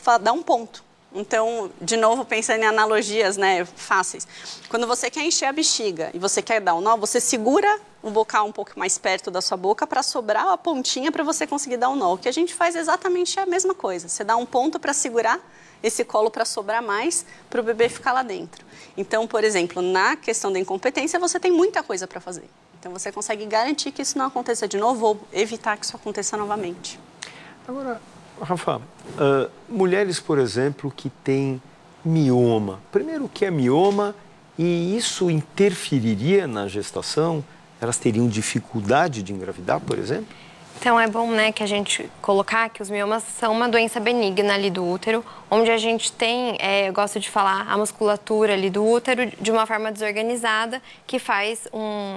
dar um ponto. Então, de novo, pensando em analogias, né, fáceis. Quando você quer encher a bexiga e você quer dar um nó, você segura o bocal um pouco mais perto da sua boca para sobrar a pontinha para você conseguir dar um nó. O que a gente faz é exatamente a mesma coisa. Você dá um ponto para segurar esse colo para sobrar mais, para o bebê ficar lá dentro. Então, por exemplo, na questão da incompetência, você tem muita coisa para fazer. Então, você consegue garantir que isso não aconteça de novo ou evitar que isso aconteça novamente. Agora, Rafa, mulheres, por exemplo, que têm mioma. Primeiro, o que é mioma e isso interferiria na gestação? Elas teriam dificuldade de engravidar, por exemplo? Então, é bom, né, que a gente colocar que os miomas são uma doença benigna ali do útero, onde a gente tem, eu gosto de falar, a musculatura ali do útero de uma forma desorganizada, que faz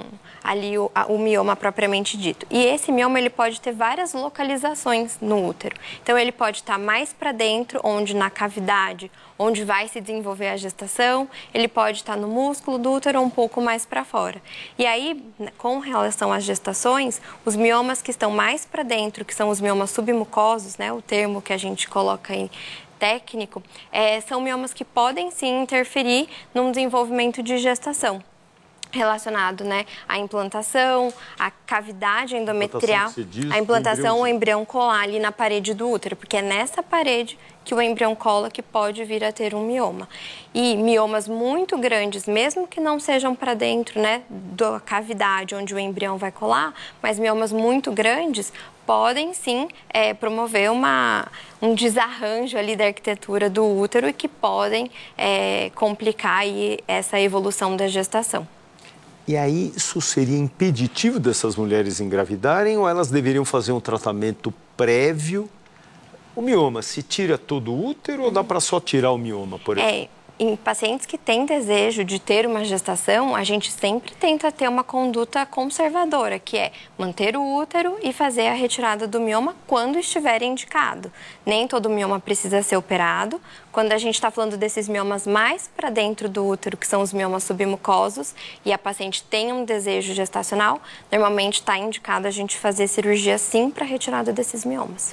ali o mioma propriamente dito. E esse mioma, ele pode ter várias localizações no útero. Então, ele pode estar mais para dentro, onde na cavidade, onde vai se desenvolver a gestação, ele pode estar no músculo do útero ou um pouco mais para fora. E aí, com relação às gestações, os miomas que estão mais para dentro, que são os miomas submucosos, né, o termo que a gente coloca em técnico, são miomas que podem sim interferir no desenvolvimento de gestação. Relacionado, né, à implantação, à cavidade endometrial, a implantação, o embrião colar ali na parede do útero, porque é nessa parede que o embrião cola que pode vir a ter um mioma. E miomas muito grandes, mesmo que não sejam para dentro, né, da cavidade onde o embrião vai colar, mas miomas muito grandes podem sim promover um desarranjo ali da arquitetura do útero e que podem complicar aí essa evolução da gestação. E aí, isso seria impeditivo dessas mulheres engravidarem ou elas deveriam fazer um tratamento prévio? O mioma, se tira todo o útero ou dá para só tirar o mioma, por exemplo? Em pacientes que têm desejo de ter uma gestação, a gente sempre tenta ter uma conduta conservadora, que é manter o útero e fazer a retirada do mioma quando estiver indicado. Nem todo mioma precisa ser operado. Quando a gente está falando desses miomas mais para dentro do útero, que são os miomas submucosos, e a paciente tem um desejo gestacional, normalmente está indicado a gente fazer cirurgia sim para a retirada desses miomas.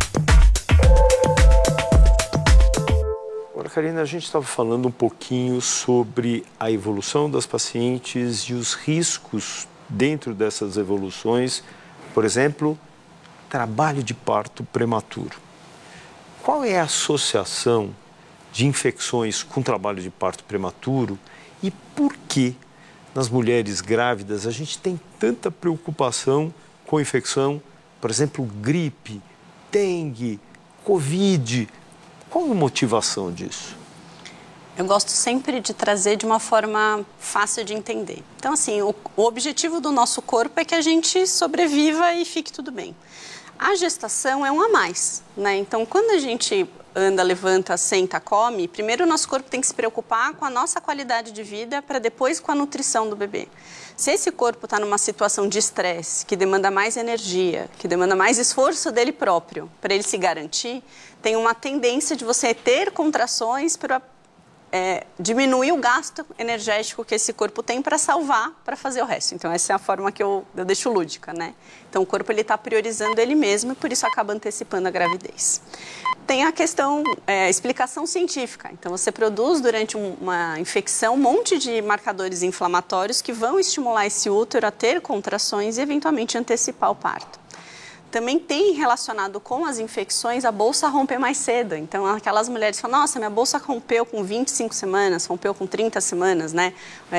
Agora, Karina, a gente estava falando um pouquinho sobre a evolução das pacientes e os riscos dentro dessas evoluções. Por exemplo, trabalho de parto prematuro. Qual é a associação de infecções com trabalho de parto prematuro e por que nas mulheres grávidas a gente tem tanta preocupação com infecção, por exemplo, gripe, dengue, covid? Qual a motivação disso? Eu gosto sempre de trazer de uma forma fácil de entender. Então, assim, o objetivo do nosso corpo é que a gente sobreviva e fique tudo bem. A gestação é um a mais, né? Então, quando a gente anda, levanta, senta, come, primeiro o nosso corpo tem que se preocupar com a nossa qualidade de vida para depois com a nutrição do bebê. Se esse corpo está numa situação de estresse, que demanda mais energia, que demanda mais esforço dele próprio para ele se garantir, tem uma tendência de você ter contrações para diminuir o gasto energético que esse corpo tem para salvar, para fazer o resto. Então, essa é a forma que eu deixo lúdica, né? Então, o corpo está priorizando ele mesmo e por isso acaba antecipando a gravidez. Tem a questão, explicação científica. Então, você produz durante uma infecção um monte de marcadores inflamatórios que vão estimular esse útero a ter contrações e, eventualmente, antecipar o parto. Também tem relacionado com as infecções a bolsa romper mais cedo. Então, aquelas mulheres falam, nossa, minha bolsa rompeu com 25 semanas, rompeu com 30 semanas, né?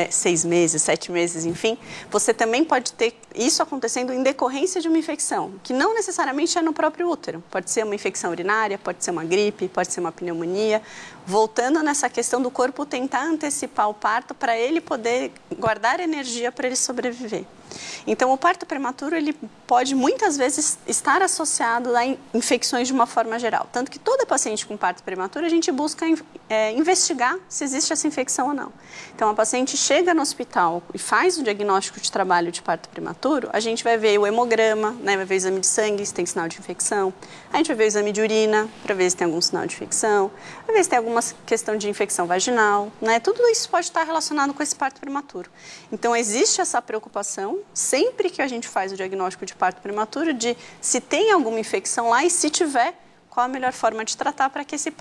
6 meses, 7 meses, enfim. Você também pode ter isso acontecendo em decorrência de uma infecção, que não necessariamente é no próprio útero. Pode ser uma infecção urinária, pode ser uma gripe, pode ser uma pneumonia. Voltando nessa questão do corpo tentar antecipar o parto para ele poder guardar energia para ele sobreviver. Então, o parto prematuro, ele pode muitas vezes estar associado a infecções de uma forma geral. Tanto que toda paciente com parto prematuro, a gente busca investigar se existe essa infecção ou não. Então, a paciente chega no hospital e faz o diagnóstico de trabalho de parto prematuro, a gente vai ver o hemograma, né, vai ver o exame de sangue se tem sinal de infecção, a gente vai ver o exame de urina para ver se tem algum sinal de infecção, vai ver se tem alguma questão de infecção vaginal, né? Tudo isso pode estar relacionado com esse parto prematuro. Então, existe essa preocupação sempre que a gente faz o diagnóstico de parto prematuro de se tem alguma infecção lá e se tiver, qual a melhor forma de tratar para que esse